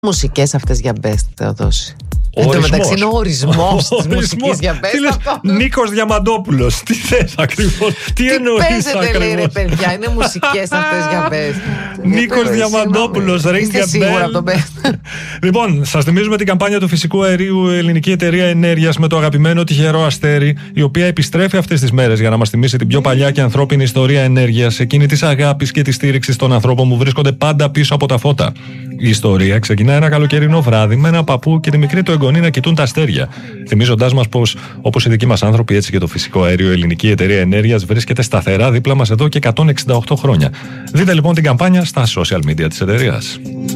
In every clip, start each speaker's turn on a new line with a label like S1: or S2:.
S1: Μουσικές αυτές για best, Θεοδόση. Εν τω μεταξύ είναι ο ορισμός της μουσικής για best.
S2: Νίκος Διαμαντόπουλος. Τι θες ακριβώς? Τι εννοείς ακριβώς?
S1: Παίζετε, λέει, ρε παιδιά, είναι μουσικές αυτές για best.
S2: Νίκος Διαμαντόπουλος, ring
S1: Είστε
S2: για
S1: σίγουρα από το
S2: best.
S1: best.
S2: Λοιπόν, σας θυμίζουμε την καμπάνια του φυσικού αερίου Ελληνική Εταιρεία Ενέργειας με το αγαπημένο τυχερό αστέρι, η οποία επιστρέφει αυτές τις μέρες για να μας θυμίσει την πιο παλιά και ανθρώπινη ιστορία ενέργειας, εκείνη της αγάπης και της στήριξης των ανθρώπων που βρίσκονται πάντα πίσω από τα φώτα. Η ιστορία ξεκινά ένα καλοκαιρινό βράδυ με ένα παππού και τη μικρή του εγγονή να κοιτούν τα αστέρια. Θυμίζοντάς μας πως, όπως οι δικοί μας άνθρωποι, έτσι και το φυσικό αέριο Ελληνική Εταιρεία Ενέργειας βρίσκεται σταθερά δίπλα μας εδώ και 168 χρόνια. Δείτε λοιπόν την καμπάνια στα social media της εταιρείας.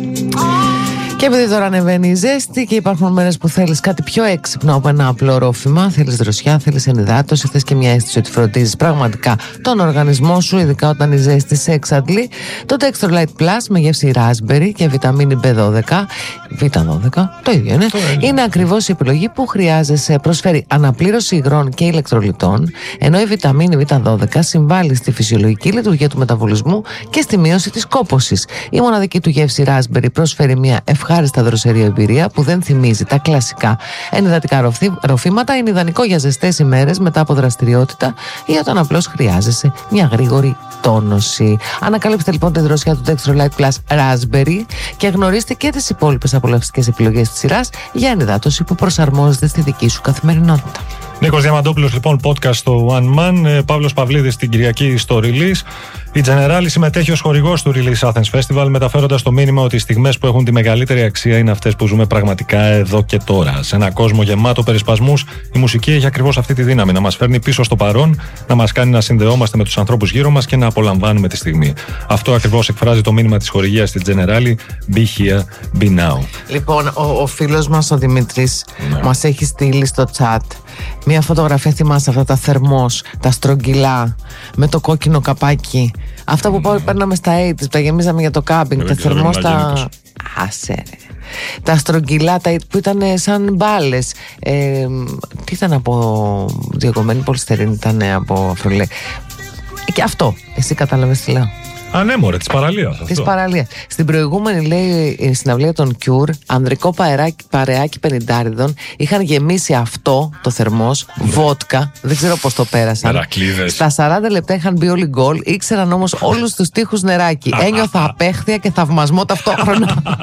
S1: Και επειδή τώρα ανεβαίνει η ζέστη και υπάρχουν μέρες που θέλεις κάτι πιο έξυπνο από ένα απλό ρόφημα, θέλεις δροσιά, θέλεις ενυδάτωση, θες και μια αίσθηση ότι φροντίζεις πραγματικά τον οργανισμό σου, ειδικά όταν η ζέστη σε εξαντλεί, το Dextrolight Plus με γεύση raspberry και βιταμίνη B12, Β12, το ίδιο είναι, είναι ακριβώς η επιλογή που χρειάζεσαι. Προσφέρει αναπλήρωση υγρών και ηλεκτρολιτών, ενώ η βιταμίνη Β12 συμβάλλει στη φυσιολογική λειτουργία του μεταβολισμού και στη μείωση της κόπωσης. Η μοναδική του γεύση raspberry προσφέρει μια ευχάριστα δροσερή εμπειρία που δεν θυμίζει τα κλασικά ενυδατικά ροφήματα. Είναι ιδανικό για ζεστές ημέρες μετά από δραστηριότητα ή όταν απλώς χρειάζεσαι μια γρήγορη τόνωση. Ανακαλύψτε λοιπόν τη δροσιά του Dextrolight Plus Raspberry και γνωρίστε και τις υπόλοιπες απολαυστικές επιλογές της σειράς για ενυδάτωση που προσαρμόζεται στη δική σου καθημερινότητα.
S2: Νίκος Διαμαντόπουλος λοιπόν, podcast στο One Man. Παύλος Παυλίδης την Κυριακή στο release. Η Generali συμμετέχει ως χορηγός του Release Athens Festival, μεταφέροντας το μήνυμα ότι οι στιγμές που έχουν τη μεγαλύτερη αξία είναι αυτές που ζούμε πραγματικά εδώ και τώρα. Σε ένα κόσμο γεμάτο περισπασμούς, η μουσική έχει ακριβώς αυτή τη δύναμη να μας φέρνει πίσω στο παρόν, να μας κάνει να συνδεόμαστε με τους ανθρώπους γύρω μας και να απολαμβάνουμε τη στιγμή. Αυτό ακριβώς εκφράζει το μήνυμα της χορηγίας της Generali. Be here, be now.
S1: Λοιπόν, ο φίλος μας ο Δημήτρης μας έχει στείλει στο chat μια φωτογραφία, θυμάσαι αυτά τα θερμός, τα στρογγυλά με το κόκκινο καπάκι. Αυτά που παίρναμε στα 80's, που τα γεμίζαμε για το κάμπινγκ, τα θερμός, τα... Άσε ρε. Τα στρογγυλά που ήταν σαν μπάλες. Τι ήταν από διωγγωμένη πολυστερίνη, ήταν από αφρολέ. Και αυτό, εσύ κατάλαβες τι λέω?
S2: Ανέμορε, της παραλίας.
S1: Της παραλίας. Στην προηγούμενη, λέει, συναυλία των Cure, ανδρικό παρεάκι 50 είχαν γεμίσει αυτό το θερμός, βότκα, δεν ξέρω πώς το πέρασαν.
S2: Μερακλείδες.
S1: Στα 40 λεπτά είχαν μπει όλοι γκολ, ήξεραν όμως όλους τους τοίχους νεράκι. Ένιωθα απέχθεια και θαυμασμό ταυτόχρονα.